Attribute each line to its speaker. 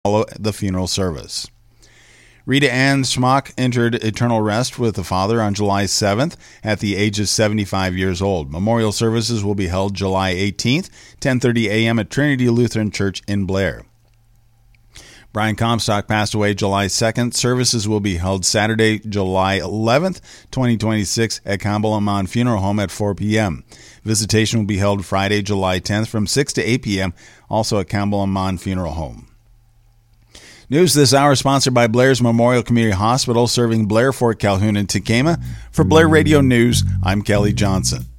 Speaker 1: follow the funeral service. Rita Ann Schmock entered eternal rest with the Father on July 7th at the age of 75 years old. Memorial services will be held July 18th, 10:30 a.m. at Trinity Lutheran Church in Blair. Brian Comstock passed away July 2nd. Services will be held Saturday, July 11th, 2026 at Campbell Amon Funeral Home at 4 p.m. Visitation will be held Friday, July 10th from 6 to 8 p.m., also at Campbell Amon Funeral Home. News this hour sponsored by Blair's Memorial Community Hospital, serving Blair, Fort Calhoun, and Tekamah. For Blair Radio News, I'm Kelly Johnson.